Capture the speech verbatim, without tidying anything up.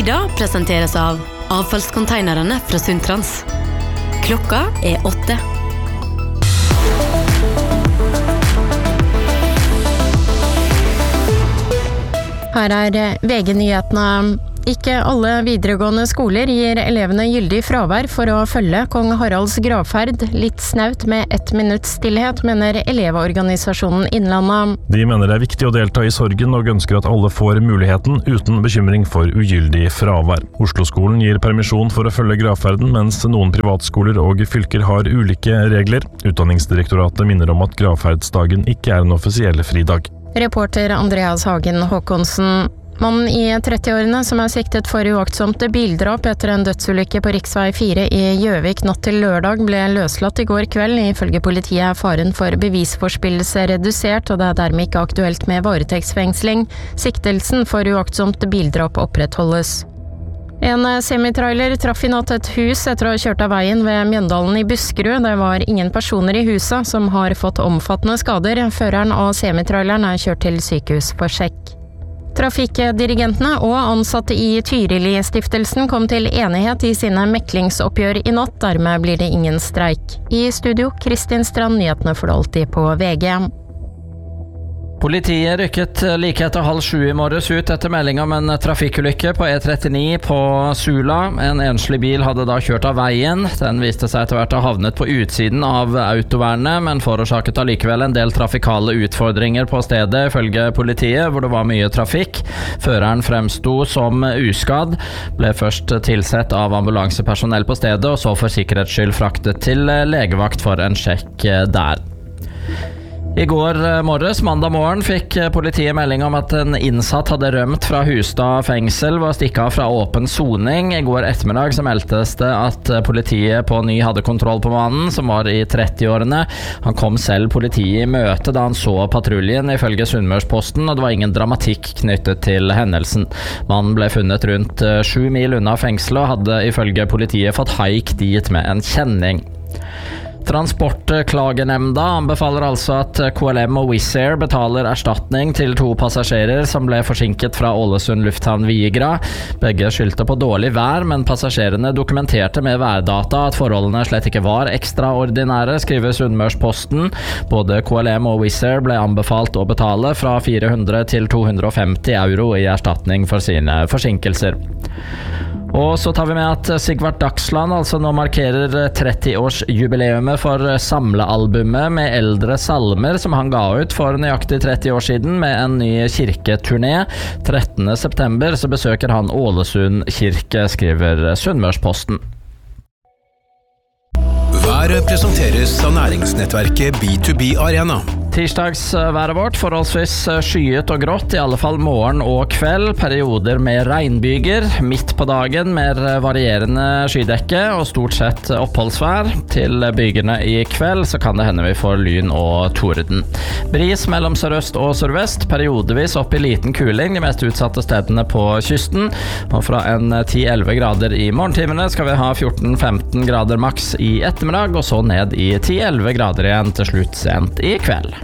Nyheter presenteres av avfallskonteinerne fra Sundtrans. Klokka er åtte. Her er V G-nyhetene. Ikke alle videregående skoler gir elevene gyldig fravær for å følge Kong Haralds gravferd. Litt snaut med ett minutts stillhet, mener elevorganisasjonen Innlandet. De mener det er viktig å delta i sorgen og ønsker at alle får muligheten uten bekymring for ugyldig fravær. Oslo-skolen gir permisjon for å følge gravferden, mens noen privatskoler og fylker har ulike regler. Utdanningsdirektoratet minner om at gravferdsdagen ikke er en offisiell fridag. Reporter Andreas Hagen Håkonsen. Mannen i trettiårene som er siktet for uaktsomt bildrap etter en dødsulykke på riksvei fire i Gjøvik natt til lørdag ble løslatt i går kveld. Ifølge politiet er faren for bevisforspillelse redusert, og det er dermed ikke aktuelt med varetektsfengsling. Siktelsen for uaktsomt bildrap opprettholdes. En semitrailer traff i natt et hus etter å ha kjørt av veien ved Mjøndalen i Buskerud. Det var ingen personer i huset som har fått omfattende skader. Føreren av semitraileren er kjørt til sykehus for sjekk. Trafikkdirigentene og ansatte i Tyrili-stiftelsen kom til enighet i sine meklingsoppgjør i natt. Dermed blir det ingen streik. I studio, Kristin Strand, nyhetene får du alltid på V G. Politiet rykket like etter halv sju i morges ut etter melding om en trafikkulykke på E trettini på Sula. En enslig bil hadde da kjørt av veien. Den viste seg etter hvert å ha havnet på utsiden av autovernet, men forårsaket allikevel en del trafikale utfordringer på stedet, ifølge politiet, hvor det var mye trafikk. Føreren fremsto som uskadd, ble først tilsett av ambulansepersonell på stedet, og så for sikkerhets skyld fraktet til legevakt for en sjekk der. I går morges, mandag morgen, fikk politiet melding om at en innsatt hadde rømt fra Hustad fengsel ved å stikke av fra åpen soning. I går ettermiddag så meldtes det at politiet på ny hadde kontroll på mannen, som var i trettiårene. Han kom selv politiet i møte da han så patruljen, ifølge Sunnmørsposten, og det var ingen dramatikk knyttet til hendelsen. Mannen ble funnet rundt sju mil unna fengselet og hadde ifølge politiet fått haik dit med en kjenning. Transportklagenemnda anbefaler altså at K L M og Wizz Air betaler erstatning til to passasjerer som ble forsinket fra Ålesund lufthavn Vigra. Begge skyldte på dårlig vær, men passasjerene dokumenterte med værdata at forholdene slett ikke var ekstraordinære, skriver Sunnmørsposten. Både K L M og Wizz Air ble anbefalt å betale fra fire hundre til to hundre og femti euro i erstatning for sine forsinkelser. Og så tar vi med at Sigvart Dagsland altså nå markerer tretti-årsjubileumet for samlealbumet med eldre salmer som han ga ut for nøyaktig tretti år siden med en ny kirketurné. trettende september så besøker han Ålesund kirke, skriver Sunnmørsposten. Været presenteres av næringsnettverket B to B Arena. Tirsdagsværet vårt forholdsvis skyet og grått, i alle fall morgen og kveld. Perioder med regnbyger. Midt på dagen mer varierende skydekke og stort sett oppholdsvær. Til bygene i kveld så kan det hende vi får lyn og torden. Bris mellom sørøst og sørvest, periodevis opp i liten kuling de mest utsatte stedene på kysten. Og fra en ti til elleve grader i morgentimene skal vi ha fjorten til femten grader maks i ettermiddag, og så ned i ti til elleve grader igjen til slutt sent i kveld.